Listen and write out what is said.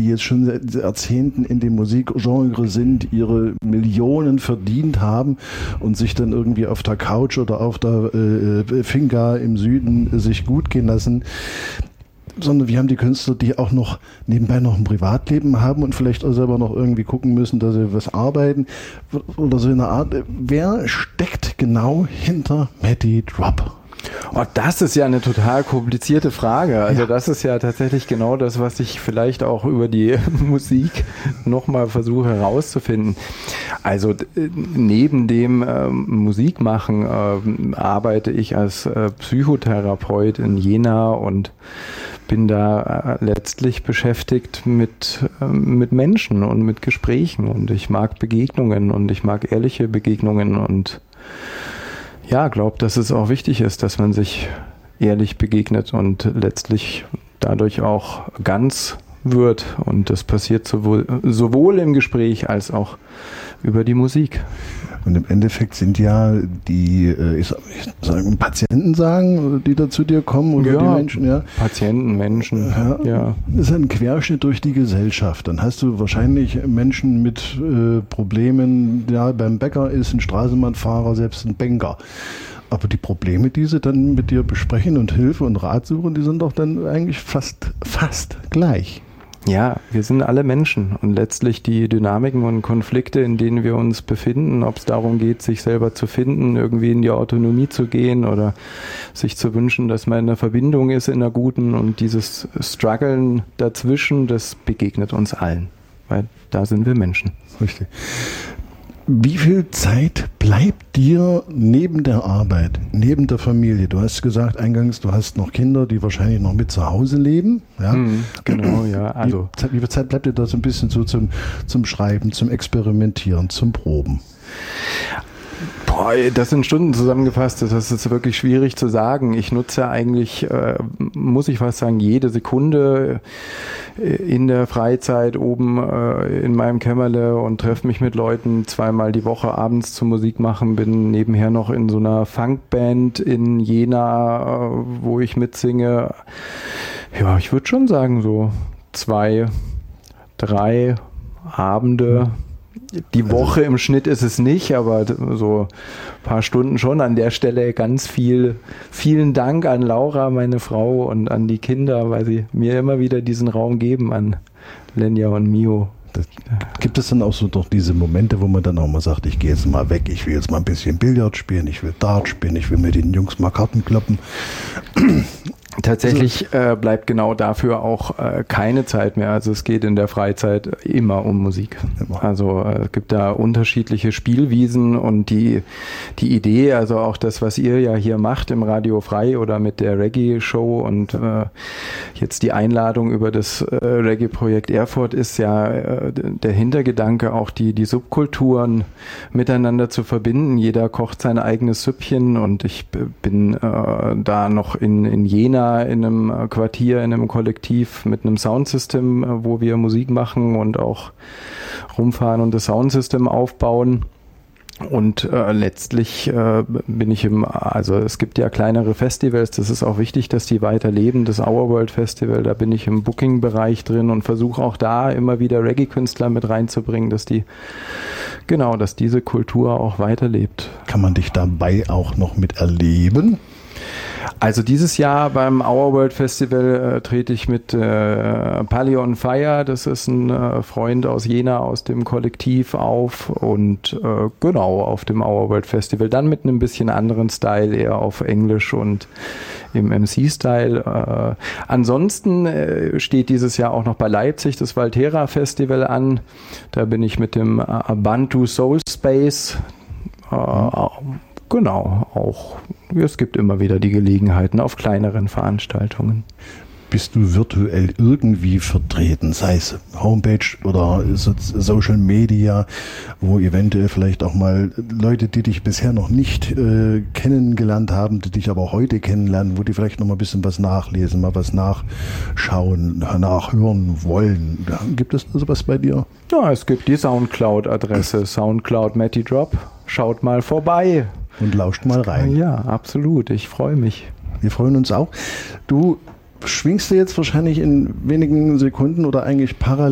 die jetzt schon seit Jahrzehnten in dem Musikgenre sind, ihre Millionen verdient haben und sich dann irgendwie auf der Couch oder auf der Finca im Süden sich gut gehen lassen, sondern wir haben die Künstler, die auch noch nebenbei noch ein Privatleben haben und vielleicht auch selber noch irgendwie gucken müssen, dass sie was arbeiten oder so in der Art. Wer steckt genau hinter Matty Drop? Oh, das ist ja eine total komplizierte Frage. Also das ist ja tatsächlich genau das, was ich vielleicht auch über die Musik nochmal versuche herauszufinden. Also neben dem Musikmachen arbeite ich als Psychotherapeut in Jena und bin da letztlich beschäftigt mit Menschen und mit Gesprächen. Und ich mag Begegnungen und ich mag ehrliche Begegnungen und ja, glaube, dass es auch wichtig ist, dass man sich ehrlich begegnet und letztlich dadurch auch ganz wird. Und das passiert sowohl im Gespräch als auch über die Musik. Und im Endeffekt sind ja die Patienten, die da zu dir kommen oder die Menschen, ja. Patienten, Menschen, ja. Das ist ein Querschnitt durch die Gesellschaft. Dann hast du wahrscheinlich Menschen mit Problemen, ja, beim Bäcker ist ein Straßenbahnfahrer, selbst ein Banker. Aber die Probleme, die sie dann mit dir besprechen und Hilfe und Rat suchen, die sind doch dann eigentlich fast gleich. Ja, wir sind alle Menschen und letztlich die Dynamiken und Konflikte, in denen wir uns befinden, ob es darum geht, sich selber zu finden, irgendwie in die Autonomie zu gehen oder sich zu wünschen, dass man in einer Verbindung ist, in einer guten, und dieses Struggeln dazwischen, das begegnet uns allen, weil da sind wir Menschen. Richtig. Wie viel Zeit bleibt dir neben der Arbeit, neben der Familie? Du hast gesagt eingangs, du hast noch Kinder, die wahrscheinlich noch mit zu Hause leben. Ja? Genau, ja. Also wie viel Zeit bleibt dir da so ein bisschen so zum Schreiben, zum Experimentieren, zum Proben? Boah, das sind Stunden zusammengefasst, das ist wirklich schwierig zu sagen. Ich nutze eigentlich, muss ich fast sagen, jede Sekunde in der Freizeit oben in meinem Kämmerle und treffe mich mit Leuten 2-mal die Woche abends zum Musik machen, bin nebenher noch in so einer Funkband in Jena, wo ich mitsinge. Ja, ich würde schon sagen so 2, 3 Abende. Die Woche im Schnitt ist es nicht, aber so ein paar Stunden schon. An der Stelle ganz vielen Dank an Laura, meine Frau, und an die Kinder, weil sie mir immer wieder diesen Raum geben, an Lenja und Mio. Gibt es dann auch so doch diese Momente, wo man dann auch mal sagt, ich gehe jetzt mal weg, ich will jetzt mal ein bisschen Billard spielen, ich will Dart spielen, ich will mit den Jungs mal Karten kloppen? Tatsächlich bleibt genau dafür auch keine Zeit mehr. Also es geht in der Freizeit immer um Musik. Also es gibt da unterschiedliche Spielwiesen und die Idee, also auch das, was ihr ja hier macht im Radio Frei oder mit der Reggae-Show und jetzt die Einladung über das Reggae-Projekt Erfurt ist ja der Hintergedanke, auch die Subkulturen miteinander zu verbinden. Jeder kocht sein eigenes Süppchen und ich bin da noch in Jena in einem Quartier, in einem Kollektiv mit einem Soundsystem, wo wir Musik machen und auch rumfahren und das Soundsystem aufbauen. Und letztlich bin ich also es gibt ja kleinere Festivals, das ist auch wichtig, dass die weiterleben. Das Our World Festival, da bin ich im Booking-Bereich drin und versuche auch da immer wieder Reggae-Künstler mit reinzubringen, dass diese Kultur auch weiterlebt. Kann man dich dabei auch noch miterleben? Also dieses Jahr beim Our World Festival trete ich mit Pali on Fire, das ist ein Freund aus Jena aus dem Kollektiv auf und auf dem Our World Festival dann mit einem bisschen anderen Style, eher auf Englisch und im MC-Style. Ansonsten steht dieses Jahr auch noch bei Leipzig das Valtera Festival an, da bin ich mit dem Bantu Soul Space auch. Es gibt immer wieder die Gelegenheiten auf kleineren Veranstaltungen. Bist du virtuell irgendwie vertreten, sei es Homepage oder Social Media, wo eventuell vielleicht auch mal Leute, die dich bisher noch nicht kennengelernt haben, die dich aber heute kennenlernen, wo die vielleicht noch mal ein bisschen was nachlesen, mal was nachschauen, nachhören wollen. Gibt es sowas bei dir? Ja, es gibt die Soundcloud-Adresse, Soundcloud Matty Drop. Schaut mal vorbei. Und lauscht mal rein. Ja, absolut. Ich freue mich. Wir freuen uns auch. Du schwingst du jetzt wahrscheinlich in wenigen Sekunden oder eigentlich parallel